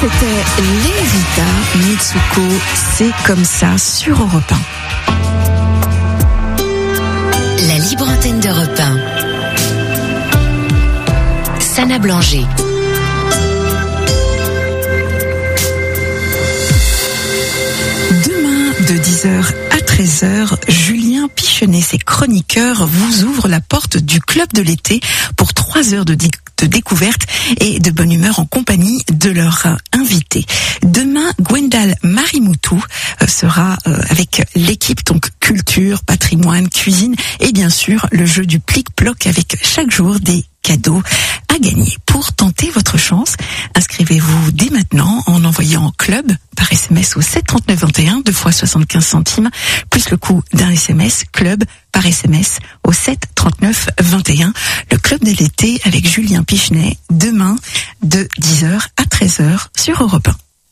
C'était Levita, Mitsuko, c'est comme ça sur Europe 1. La libre antenne d'Europe 1. Sana Blanger. Demain, de 10h à 13h, Julien Pichenet, ses chroniqueurs, vous ouvrent la porte du Club de l'été pour 3 heures de découverte et de bonne humeur en compagnie de leurs invités. Demain, Gwendal Marimoutou sera avec l'équipe, donc culture, patrimoine, cuisine et bien sûr le jeu du plic-ploc avec chaque jour des cadeaux à gagner. Pour tenter votre chance, inscrivez-vous dès maintenant en envoyant club par SMS au 73921, 2 fois 75 centimes, plus le coût d'un SMS, club par SMS au 73921. Le club de l'été avec Julien Pichenet, demain de 10h à 13h sur Europe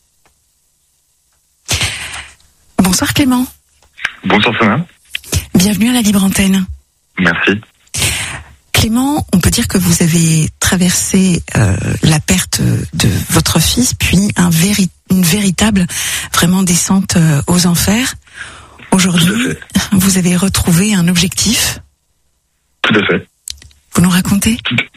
1. Bonsoir Clément. Bonsoir Sana. Bienvenue à la Libre Antenne. Merci. Clément, on peut dire que vous avez traversé la perte de votre fils, puis une véritable vraiment descente aux enfers. Aujourd'hui, vous avez retrouvé un objectif. Tout à fait. Vous nous racontez ?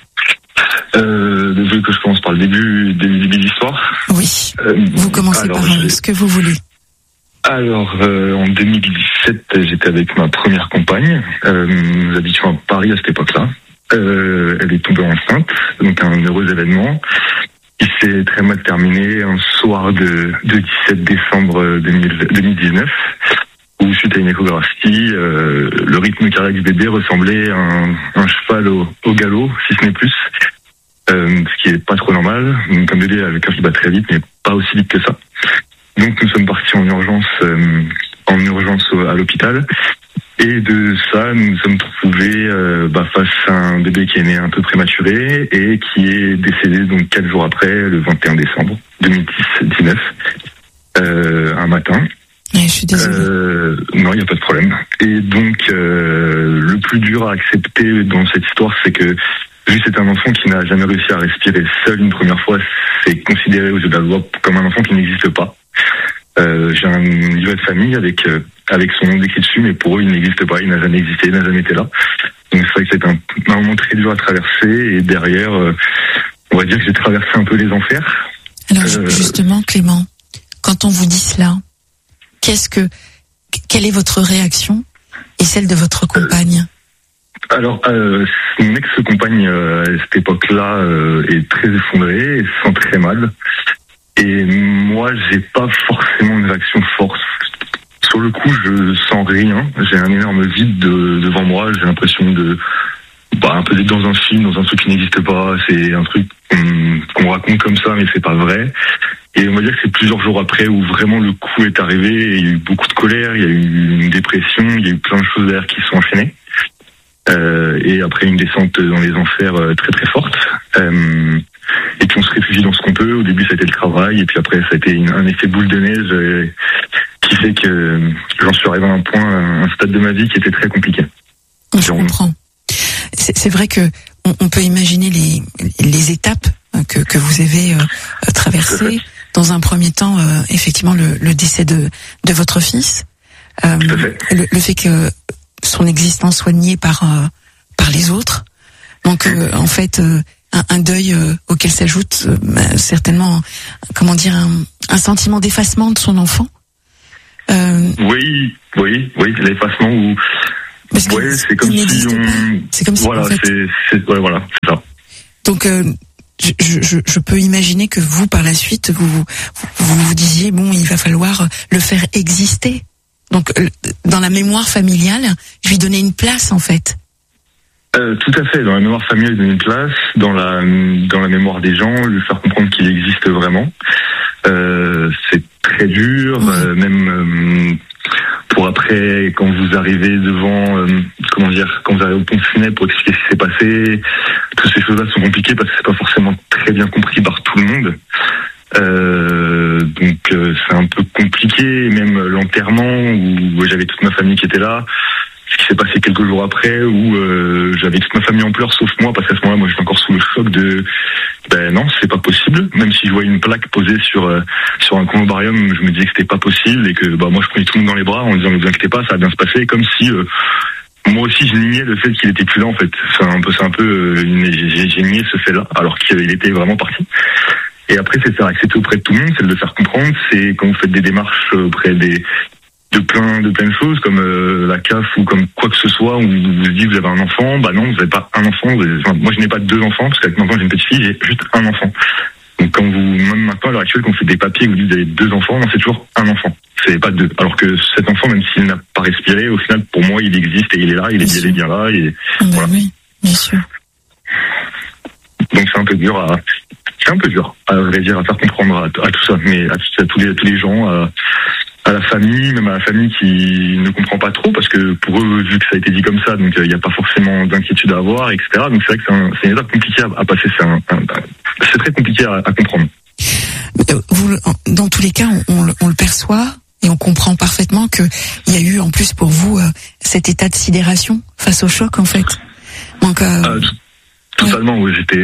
Désolé que je commence par le début de l'histoire. Oui, vous commencez par ce que vous voulez. Alors, en 2017, j'étais avec ma première compagne. Nous habitions à Paris à cette époque-là. Elle est tombée enceinte, donc un heureux événement. Il s'est très mal terminé un soir de 17 décembre 2019, où suite à une échographie, le rythme cardiaque du bébé ressemblait à un cheval au galop, si ce n'est plus, ce qui est pas trop normal. Donc un bébé avec un qui bat très vite, mais pas aussi vite que ça. Donc nous sommes partis en urgence à l'hôpital. Et de ça, nous nous sommes trouvés face à un bébé qui est né un peu prématuré et qui est décédé donc 4 jours après, le 21 décembre 2019, un matin. Ouais, je suis désolée. Non, il n'y a pas de problème. Et donc, le plus dur à accepter dans cette histoire, c'est que vu que c'est un enfant qui n'a jamais réussi à respirer seul une première fois, c'est considéré aux yeux de la loi comme un enfant qui n'existe pas. J'ai un livret de famille avec son nom décrit dessus, mais pour eux, il n'existe pas, il n'a jamais existé, il n'a jamais été là. Donc c'est vrai que c'est un moment très dur à traverser, et derrière, on va dire que j'ai traversé un peu les enfers. Alors justement, Clément, quand on vous dit cela, quelle est votre réaction et celle de votre compagne? Alors, mon ex-compagne à cette époque-là est très effondrée, et se sent très mal. Et moi, j'ai pas forcément une réaction forte. Sur le coup, je sens rien. J'ai un énorme vide devant moi. J'ai l'impression un peu d'être dans un film, dans un truc qui n'existe pas. C'est un truc qu'on raconte comme ça, mais c'est pas vrai. Et on va dire que c'est plusieurs jours après où vraiment le coup est arrivé. Et il y a eu beaucoup de colère, il y a eu une dépression, il y a eu plein de choses derrière qui se sont enchaînées. Et après une descente dans les enfers très très forte. Et puis on se réfugie dans ce qu'on peut. Au début, ça a été le travail, et puis après, ça a été un effet boule de neige qui fait que j'en suis arrivé à un stade de ma vie qui était très compliqué. Je comprends. C'est vrai que on peut imaginer les étapes que vous avez traversées. Dans un premier temps, effectivement, le décès de votre fils, le fait que son existence soit niée par les autres. Donc, en fait, un deuil auquel s'ajoute certainement, un sentiment d'effacement de son enfant. Oui, l'effacement où. C'est comme si on. C'est comme si. Voilà, en fait... c'est ça. Donc, je peux imaginer que vous, par la suite, vous disiez il va falloir le faire exister. Donc, dans la mémoire familiale, je lui donnais une place, en fait. Tout à fait. Dans la mémoire familiale, donner une place, dans la mémoire des gens, lui faire comprendre qu'il existe vraiment. C'est très dur, même pour après, quand vous arrivez devant, quand vous arrivez au pont funèbre pour expliquer ce qui s'est passé, toutes ces choses-là sont compliquées parce que c'est pas forcément très bien compris par tout le monde. Donc c'est un peu compliqué. Même l'enterrement où j'avais toute ma famille qui était là, ce qui s'est passé quelques jours après, où j'avais toute ma famille en pleurs, sauf moi, parce qu'à ce moment-là, moi, j'étais encore sous le choc de, non, c'est pas possible. Même si je voyais une plaque posée sur un columbarium, je me disais que c'était pas possible et que, moi, je prenais tout le monde dans les bras en disant, ne vous inquiétez pas, ça va bien se passer, comme si moi aussi, je niais le fait qu'il était plus là, en fait. J'ai nié ce fait-là, alors qu'il était vraiment parti. Et après, c'est de faire accepter auprès de tout le monde, c'est de le faire comprendre, c'est quand vous faites des démarches auprès de plein de choses, comme la CAF ou comme quoi que ce soit, où vous vous dites vous avez un enfant, non, vous n'avez pas un enfant, moi je n'ai pas 2 enfants, parce qu'avec maintenant j'ai une petite fille, j'ai juste un enfant. Donc même maintenant, à l'heure actuelle, quand vous faites des papiers et que vous dites vous avez 2 enfants, non, c'est toujours un enfant. C'est pas 2. Alors que cet enfant, même s'il n'a pas respiré, au final, pour moi, il existe et il est là, il est bien là, et voilà. Oui, bien sûr. Donc c'est un peu dur à vrai dire, à faire comprendre à tout ça, mais à tous les gens, à la famille, même à la famille qui ne comprend pas trop, parce que pour eux, vu que ça a été dit comme ça, donc il n'y a pas forcément d'inquiétude à avoir, etc. Donc c'est vrai que c'est une étape compliquée à passer, c'est très compliqué à comprendre. Dans tous les cas, on le perçoit et on comprend parfaitement que il y a eu en plus pour vous cet état de sidération face au choc, en fait. Donc totalement, oui, c'était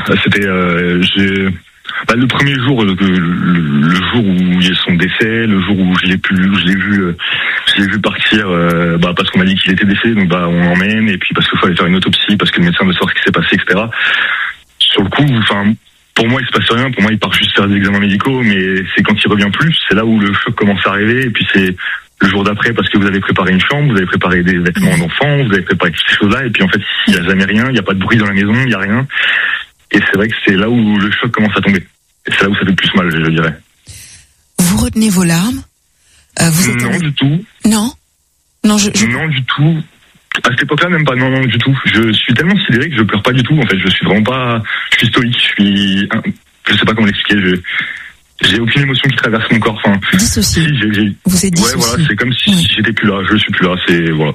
le premier jour, le jour où il y a son décès, le jour où je l'ai vu partir, parce qu'on m'a dit qu'il était décédé, donc on l'emmène, et puis parce qu'il fallait faire une autopsie, parce que le médecin veut savoir ce qui s'est passé, etc. Sur le coup, pour moi, il se passe rien, pour moi, il part juste faire des examens médicaux, mais c'est quand il revient plus, c'est là où le choc commence à arriver, et puis c'est le jour d'après, parce que vous avez préparé une chambre, vous avez préparé des vêtements d'enfants, vous avez préparé toutes ces choses-là, et puis en fait, il n'y a jamais rien, il n'y a pas de bruit dans la maison, il n'y a rien. Et c'est vrai que c'est là où le choc commence à tomber. Et c'est là où ça fait le plus mal, je dirais. Vous retenez vos larmes Non, du tout. Non, non, du tout. À cette époque-là, même pas. Non, du tout. Je suis tellement sidéré que je pleure pas du tout. En fait, je suis vraiment pas. Je suis stoïque. Je sais pas comment l'expliquer. J'ai aucune émotion qui traverse mon corps. Dissocié. Vous êtes dissocié. Ouais, voilà, c'est comme si j'étais plus là. Je suis plus là.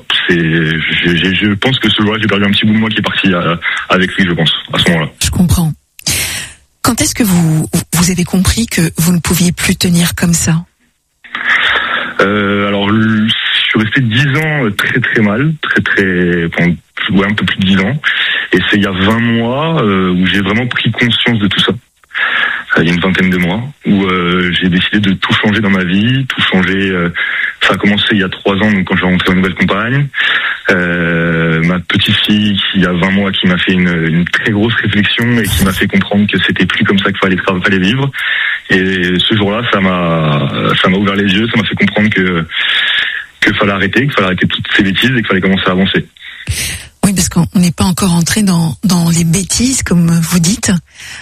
Je pense que ce jour-là, j'ai perdu un petit bout de moi qui est parti avec lui, je pense, à ce moment-là. Je comprends. Quand est-ce que vous avez compris que vous ne pouviez plus tenir comme ça? Alors, je suis resté 10 ans très très mal, un peu plus de 10 ans. Et c'est il y a 20 mois où j'ai vraiment pris conscience de tout ça. Il y a une vingtaine de mois, où j'ai décidé de tout changer dans ma vie, tout changer. Ça a commencé il y a 3 ans, donc quand j'ai rencontré ma nouvelle compagne. Ma petite fille qui a 20 mois, qui m'a fait une très grosse réflexion et qui m'a fait comprendre que c'était plus comme ça qu'il fallait vivre. Et ce jour-là, ça m'a ouvert les yeux, ça m'a fait comprendre qu'il fallait arrêter toutes ces bêtises et qu'il fallait commencer à avancer. Oui, parce qu'on n'est pas encore entré dans les bêtises, comme vous dites,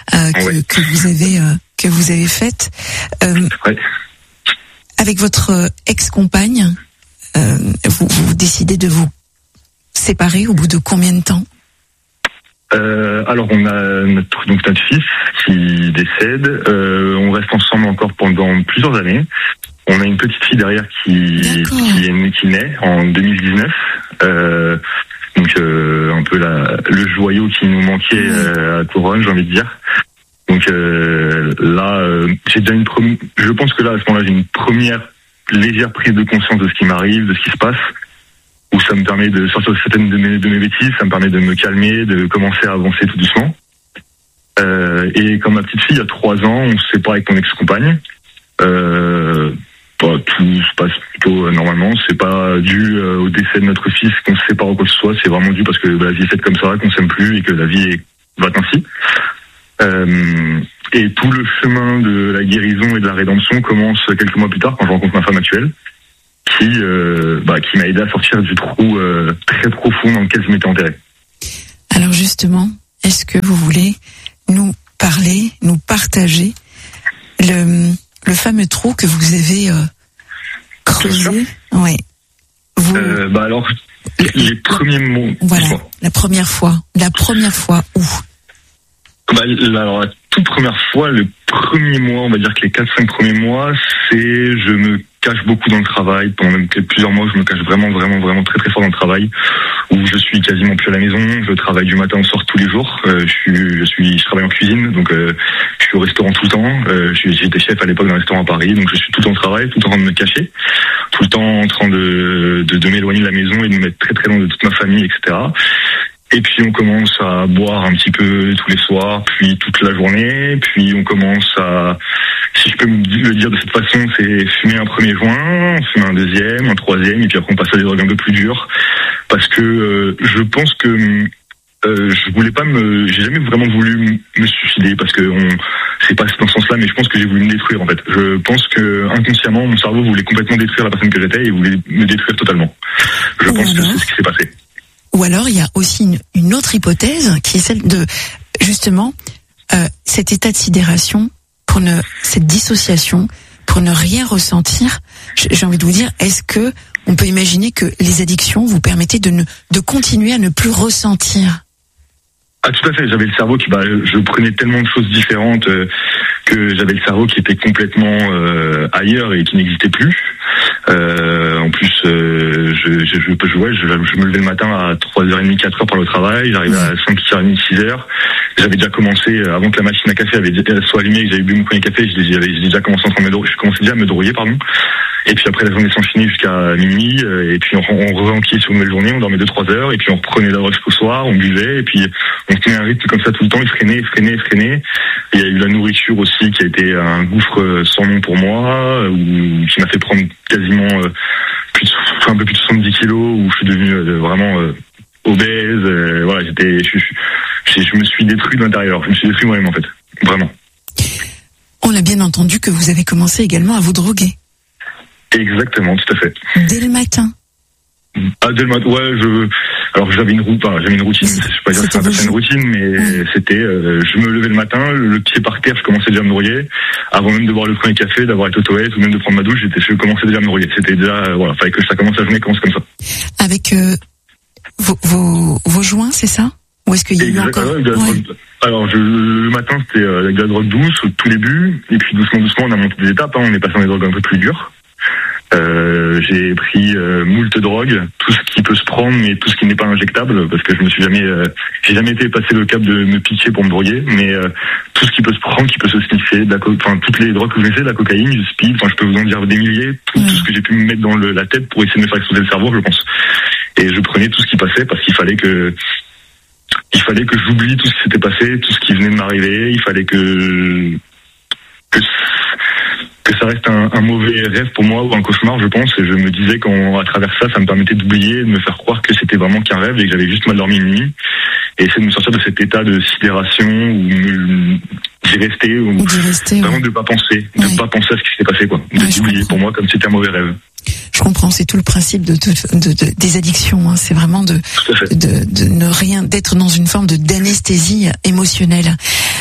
que vous avez faites. Ouais. Avec votre ex-compagne, vous décidez de vous séparer au bout de combien de temps? Alors on a notre fils qui décède. On reste ensemble encore pendant plusieurs années. On a une petite fille derrière qui naît en 2019. Donc un peu le joyau qui nous manquait à Couronne, j'ai envie de dire. Donc là, j'ai déjà je pense que là, à ce moment-là, j'ai une première légère prise de conscience de ce qui m'arrive, de ce qui se passe, où ça me permet de sortir de certaines de mes bêtises, ça me permet de me calmer, de commencer à avancer tout doucement. Et quand ma petite fille a 3 ans, on se sépare avec mon ex-compagne. Tout se passe plutôt normalement. C'est pas dû au décès de notre fils qu'on se sépare ou quoi que ce soit. C'est vraiment dû parce que la vie est faite comme ça, qu'on s'aime plus et que la vie va ainsi. Et tout le chemin de la guérison et de la rédemption commence quelques mois plus tard quand je rencontre ma femme actuelle, qui m'a aidé à sortir du trou très profond dans lequel je m'étais enterré. Alors justement, est-ce que vous voulez nous parler, nous partager le fameux trou que vous avez creusé? Oui. Alors, les premiers mots. Voilà, la première fois où? Alors, la toute première fois, le premier mois, on va dire que les 4-5 premiers mois, je me cache beaucoup dans le travail. Pendant même plusieurs mois, je me cache vraiment très très fort dans le travail, où je suis quasiment plus à la maison. Je travaille du matin au soir tous les jours. Je travaille en cuisine, donc je suis au restaurant tout le temps. J'étais chef à l'époque d'un restaurant à Paris, donc je suis tout le temps au travail, tout le temps en train de me cacher, tout le temps en train de m'éloigner de la maison et de me mettre très très loin de toute ma famille, etc. Et puis on commence à boire un petit peu tous les soirs, puis toute la journée, puis on commence à, si je peux le dire de cette façon, c'est fumer un premier joint, fumer un deuxième, un troisième, et puis après on passe à des drogues un peu plus dures, parce que je pense que j'ai jamais vraiment voulu me suicider, parce que c'est pas dans ce sens-là, mais je pense que j'ai voulu me détruire en fait. Je pense que inconsciemment mon cerveau voulait complètement détruire la personne que j'étais et voulait me détruire totalement. Je pense que c'est ce qui s'est passé. Ou alors il y a aussi une autre hypothèse qui est celle de justement cet état de sidération, cette dissociation, pour ne rien ressentir. J'ai envie de vous dire, est-ce que on peut imaginer que les addictions vous permettaient de continuer à ne plus ressentir? Ah, tout à fait. J'avais le cerveau je prenais tellement de choses différentes que j'avais le cerveau qui était complètement ailleurs et qui n'existait plus. En plus, je me levais le matin à 3h30, 4h pour le travail. J'arrivais à 5h30, 6h. J'avais déjà commencé, avant que la machine à café soit allumée, que j'avais bu mon premier café, j'ai déjà commencé je commençais déjà à me droguer, pardon. Et puis après la journée s'enchaînait jusqu'à minuit, et puis on revenquait sur une nouvelle journée, on dormait 2-3 heures, et puis on reprenait la drogue jusqu'au soir, on buvait, et puis on tenait un rythme comme ça tout le temps, effréné. Il y a eu la nourriture aussi qui a été un gouffre sans nom pour moi, qui m'a fait prendre quasiment un peu plus de 70 kilos, où je suis devenu vraiment obèse. Voilà, je me suis détruit de l'intérieur, je me suis détruit moi-même en fait, vraiment. On l'a bien entendu que vous avez commencé également à vous droguer. Exactement, tout à fait. Dès le matin. Ah, dès le matin, ouais, alors j'avais une routine, je sais pas dire que c'est une routine, mais c'était, je me levais le matin, le pied par terre, je commençais déjà à me droguer, avant même de boire le premier café, d'avoir été aux toilettes, ou même de prendre ma douche, je commençais déjà à me droguer. C'était déjà, voilà, fallait que ça commence la journée, commence comme ça. Avec, vos joints, c'est ça? Ou est-ce qu'il y a eu encore? Alors, le matin, c'était avec de la drogue douce, au tout début, et puis doucement, on a monté des étapes, on est passé dans des drogues un peu plus dures. J'ai pris moult drogues, tout ce qui peut se prendre, mais tout ce qui n'est pas injectable, parce que j'ai jamais été passé le cap de me pitcher pour me droguer, mais tout ce qui peut se prendre, qui peut se sniffer, toutes les drogues que je connaissais, de la cocaïne, du speed, je peux vous en dire des milliers, tout ce que j'ai pu me mettre dans la tête pour essayer de me faire exploser le cerveau, je pense. Et je prenais tout ce qui passait parce qu'il fallait que j'oublie tout ce qui s'était passé, tout ce qui venait de m'arriver. Il fallait que ça reste un mauvais rêve pour moi ou un cauchemar, je pense. Et je me disais qu'à travers ça me permettait d'oublier, de me faire croire que c'était vraiment qu'un rêve et que j'avais juste mal dormi une nuit. Et essayer de me sortir de cet état de sidération d'y rester, vraiment de pas penser à ce qui s'était passé, quoi. D'oublier pour moi comme si c'était un mauvais rêve. Je comprends, c'est tout le principe des addictions, hein. C'est vraiment de ne rien, d'être dans une forme d'anesthésie émotionnelle.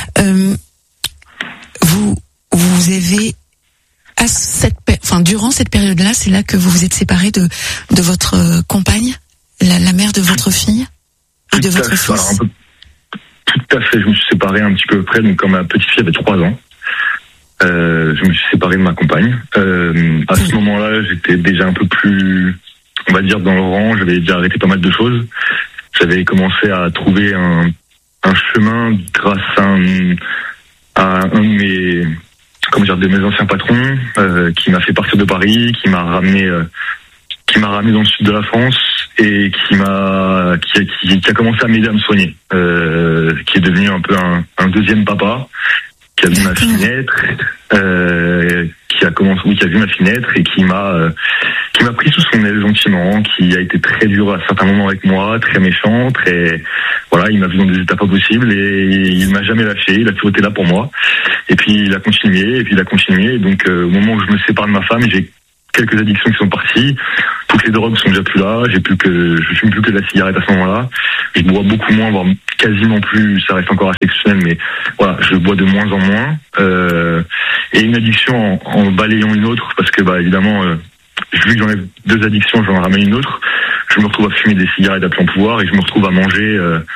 Vous avez durant cette période-là, c'est là que vous vous êtes séparé de votre compagne, la mère de votre fille et de votre fils. Tout à fait, je me suis séparé un petit peu après, donc quand ma petite fille avait 3 ans. Je me suis séparé de ma compagne. À ce moment-là, j'étais déjà un peu plus, on va dire, dans le rang. J'avais déjà arrêté pas mal de choses. J'avais commencé à trouver un chemin grâce à un de mes anciens patrons, qui m'a fait partir de Paris, qui m'a ramené dans le sud de la France et qui a commencé à m'aider à me soigner, qui est devenu un peu un deuxième papa, qui a vu ma fille naître, qui a vu ma fille naître et qui m'a pris sous son aile gentiment, qui a été très dur à certains moments avec moi, très méchant, il m'a vu dans des états pas possibles et il m'a jamais lâché, il a toujours été là pour moi. Et puis il a continué, et donc au moment où je me sépare de ma femme, j'ai quelques addictions qui sont parties, toutes les drogues sont déjà plus là, je fume plus que de la cigarette à ce moment-là, je bois beaucoup moins, voire quasiment plus, ça reste encore assez exceptionnel, mais voilà, je bois de moins en moins, et une addiction en balayant une autre, parce que évidemment, vu que j'enlève 2 addictions, j'en ramène une autre, je me retrouve à fumer des cigarettes à plein pouvoir, et je me retrouve à manger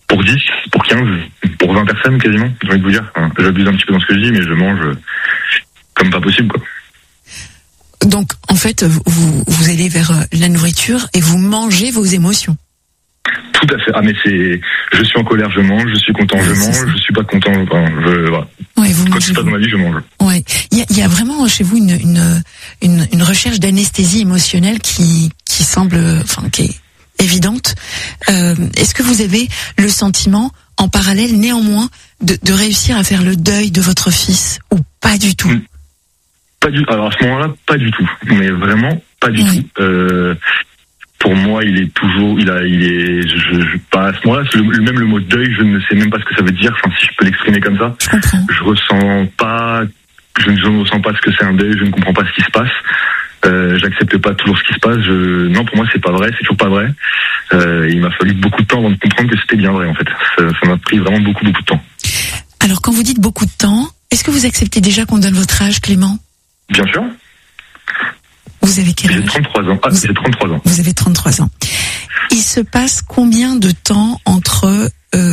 pour 10, pour 15, pour 20 personnes quasiment, j'ai envie de vous dire. Enfin, j'abuse un petit peu dans ce que je dis, mais je mange comme pas possible, quoi. Donc, en fait, vous allez vers la nourriture et vous mangez vos émotions. Tout à fait. Ah, mais je suis en colère, je mange, je suis content, je mange, je suis pas content, voilà. Ouais, vous Quand mangez. c'est pas dans ma vie, je mange. Ouais. Il y a vraiment chez vous une recherche d'anesthésie émotionnelle qui semble, qui est évidente. Est-ce que vous avez le sentiment, en parallèle, néanmoins, de réussir à faire le deuil de votre fils, ou pas du tout? Pas du. Alors à ce moment-là, pas du tout. Mais vraiment pas du tout. Pour moi, il est toujours, pas à ce moment-là. Même le mot deuil, je ne sais même pas ce que ça veut dire. Enfin, si je peux l'exprimer comme ça, je ne ressens pas ce que c'est un deuil. Je ne comprends pas ce qui se passe. J'accepte pas toujours ce qui se passe. Non, pour moi, c'est pas vrai. C'est toujours pas vrai. Il m'a fallu beaucoup de temps avant de comprendre que c'était bien vrai. En fait, ça m'a pris vraiment beaucoup de temps. Alors, quand vous dites beaucoup de temps, est-ce que vous acceptez déjà qu'on donne votre âge, Clément? Bien sûr. Vous avez quel âge? J'ai 33 ans. J'ai 33 ans. Vous avez 33 ans. Il se passe combien de temps entre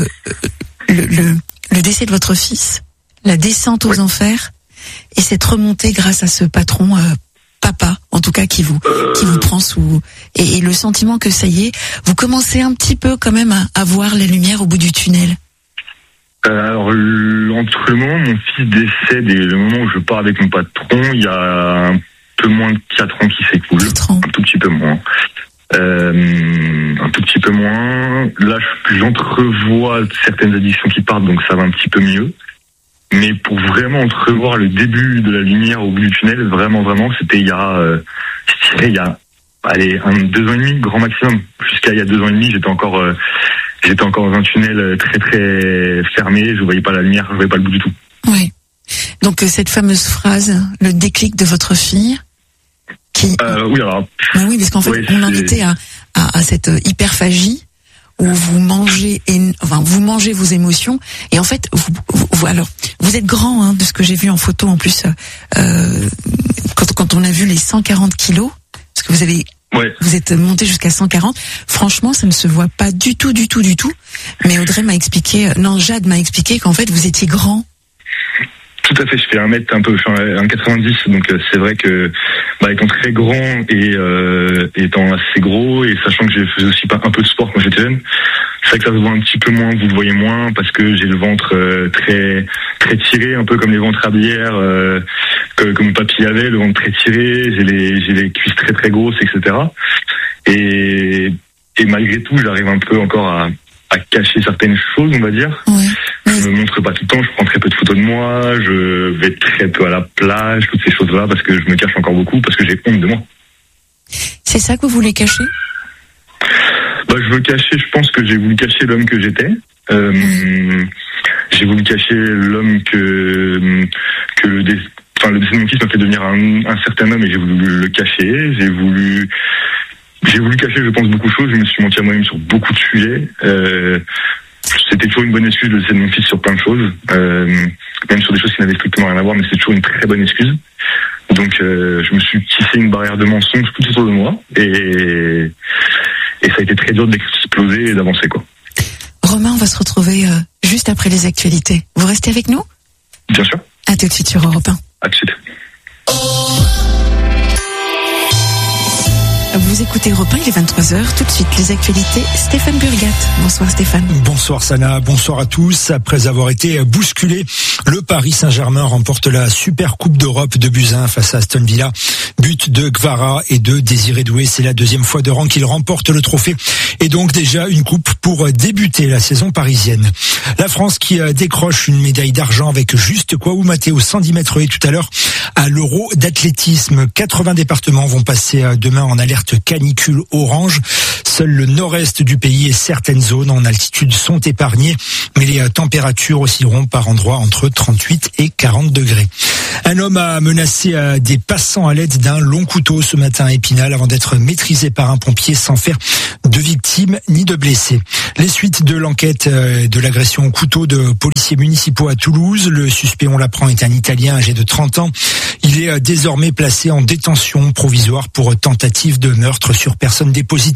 le décès de votre fils, la descente aux enfers, et cette remontée grâce à ce patron, papa, en tout cas, qui vous prend sous... Et le sentiment que ça y est, vous commencez un petit peu quand même à voir la lumière au bout du tunnel? Alors, entre le moment où mon fils décède et le moment où je pars avec mon patron, il y a un peu moins de 4 ans qui s'écoulent. Un tout petit peu moins. Un tout petit peu moins. Là, j'entrevois certaines addictions qui partent, donc ça va un petit peu mieux. Mais pour vraiment entrevoir le début de la lumière au bout du tunnel, vraiment, c'était il y a 2 ans et demi, grand maximum. Jusqu'à il y a 2 ans et demi, j'étais encore dans un tunnel très très fermé, je voyais pas la lumière, je voyais pas le bout du tout. Oui. Donc cette fameuse phrase, le déclic de votre fille, qui... Oui, alors... Ben oui, parce qu'en fait, on en était à cette hyperphagie où vous mangez vos émotions, et en fait, vous êtes grand, hein, de ce que j'ai vu en photo en plus, quand on a vu les 140 kilos, parce que vous êtes monté jusqu'à 140. Franchement, ça ne se voit pas du tout. Mais Jade m'a expliqué qu'en fait, vous étiez grand. Tout à fait, je fais 1m90, donc c'est vrai que étant très grand et étant assez gros, et sachant que j'ai fait aussi un peu de sport quand j'étais jeune, c'est vrai que ça se voit un petit peu moins, vous le voyez moins, parce que j'ai le ventre très très tiré, un peu comme les ventres à bière que mon papy avait, le ventre très tiré, j'ai les cuisses très très grosses, etc. Et malgré tout, j'arrive un peu encore à cacher certaines choses, on va dire. Ouais. Je me montre pas tout le temps, je prends très peu de photos de moi, je vais très peu à la plage, toutes ces choses-là, parce que je me cache encore beaucoup, parce que j'ai honte de moi. C'est ça que vous voulez cacher? Je pense que j'ai voulu cacher l'homme que j'étais. J'ai voulu cacher l'homme que le décès de mon fils m'a fait devenir un certain homme, et j'ai voulu le cacher. J'ai voulu cacher, je pense, beaucoup de choses. Je me suis menti à moi-même sur beaucoup de sujets. C'était toujours une bonne excuse de laisser mon fils sur plein de choses, même sur des choses qui n'avaient strictement rien à voir, mais c'est toujours une très bonne excuse. Donc je me suis tissé une barrière de mensonges tout autour de moi, et ça a été très dur d'exploser et d'avancer, quoi. Romain, on va se retrouver juste après les actualités. Vous restez avec nous? Bien sûr. À tout de suite sur Europe 1. À tout de suite. Vous écoutez Europe 1, il est 23h. Tout de suite, les actualités. Stéphane Burgat. Bonsoir Stéphane. Bonsoir Sana, bonsoir à tous. Après avoir été bousculé, le Paris Saint-Germain remporte la Super Coupe d'Europe de Buzyn face à Aston Villa. But de Kvara et de Désiré Doué. C'est la 2e fois de rang qu'il remporte le trophée, et donc déjà une coupe pour débuter la saison parisienne. La France qui décroche une médaille d'argent avec Juste Kouaoumate au 110 mètres haies tout à l'heure à l'Euro d'athlétisme. 80 départements vont passer demain en alerte canicule orange. Seul le nord-est du pays et certaines zones en altitude sont épargnées, mais les températures oscilleront par endroits entre 38 et 40 degrés. Un homme a menacé des passants à l'aide d'un long couteau ce matin à Épinal avant d'être maîtrisé par un pompier sans faire de victimes ni de blessés. Les suites de l'enquête de l'agression au couteau de policiers municipaux à Toulouse. Le suspect, on l'apprend, est un Italien âgé de 30 ans. Il est désormais placé en détention provisoire pour tentative de meurtre sur personne dépositaire de l'autorité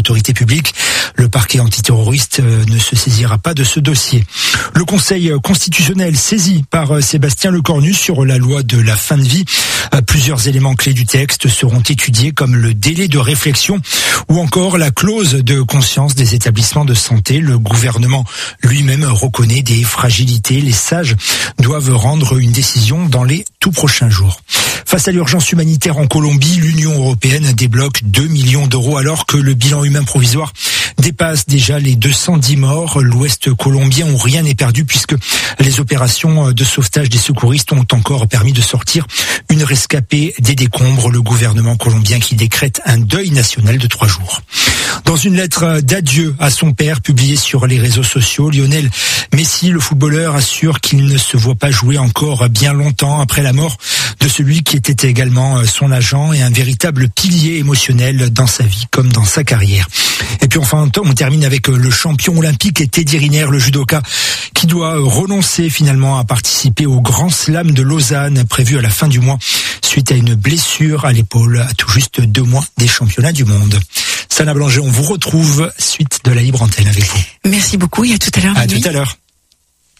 autorités publiques. Le parquet antiterroriste ne se saisira pas de ce dossier. Le Conseil constitutionnel saisi par Sébastien Lecornu sur la loi de la fin de vie. Plusieurs éléments clés du texte seront étudiés comme le délai de réflexion ou encore la clause de conscience des établissements de santé. Le gouvernement lui-même reconnaît des fragilités. Les sages doivent rendre une décision dans les tout prochains jours. Face à l'urgence humanitaire en Colombie, l'Union européenne débloque 2 millions d'euros alors que le bilan humain provisoire dépasse déjà les 210 morts. L'Ouest colombien où rien n'est perdu puisque les opérations de sauvetage des secouristes ont encore permis de sortir une rescapée des décombres. Le gouvernement colombien qui décrète un deuil national de 3 jours. Dans une lettre d'adieu à son père publiée sur les réseaux sociaux, Lionel Messi, le footballeur, assure qu'il ne se voit pas jouer encore bien longtemps après la mort de celui qui était également son agent et un véritable pilier émotionnel dans sa vie comme dans sa carrière. Et puis enfin, on termine avec le champion olympique Teddy Riner, le judoka, qui doit renoncer finalement à participer au Grand Slam de Lausanne prévu à la fin du mois suite à une blessure à l'épaule à tout juste 2 mois des championnats du monde. Sana Blanger, on vous retrouve suite de la Libre Antenne avec vous. Merci beaucoup et à tout à l'heure. À tout à l'heure.